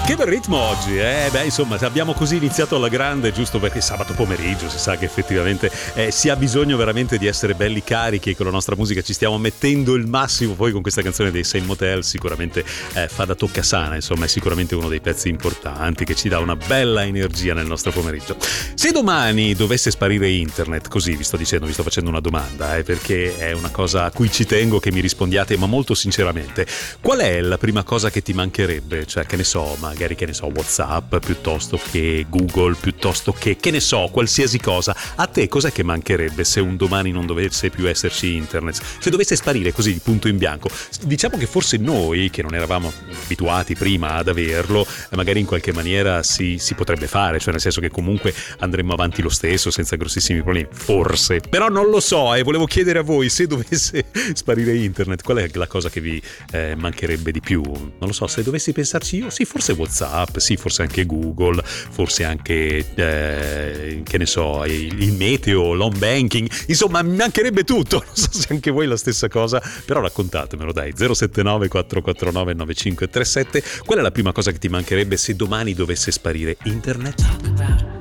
Che bel ritmo oggi, eh? Beh, insomma, abbiamo così iniziato alla grande, giusto perché sabato pomeriggio si sa che effettivamente si ha bisogno veramente di essere belli carichi e con la nostra musica ci stiamo mettendo il massimo. Poi con questa canzone dei Saint Motel sicuramente fa da toccasana, insomma, è sicuramente uno dei pezzi importanti che ci dà una bella energia nel nostro pomeriggio. Se domani dovesse sparire internet, così vi sto dicendo, vi sto facendo una domanda, perché è una cosa a cui ci tengo che mi rispondiate, ma molto sinceramente, qual è la prima cosa che ti mancherebbe? Cioè, che ne so, magari, che ne so, WhatsApp piuttosto che Google, piuttosto che ne so, qualsiasi cosa. A te cos'è che mancherebbe se un domani non dovesse più esserci internet? Se dovesse sparire così di punto in bianco? Diciamo che forse noi, che non eravamo abituati prima ad averlo, magari in qualche maniera si potrebbe fare, cioè nel senso che comunque andremmo avanti lo stesso senza grossissimi problemi, forse. Però non lo so, e volevo chiedere a voi, se dovesse sparire internet, qual è la cosa che vi mancherebbe di più? Non lo so, se dovessi pensarci io, sì, forse WhatsApp, sì, forse anche Google, forse anche che ne so, il meteo, l'home banking, insomma mi mancherebbe tutto. Non so se anche voi la stessa cosa, però raccontatemelo, dai. 079 449 9537. Qual è la prima cosa che ti mancherebbe se domani dovesse sparire internet?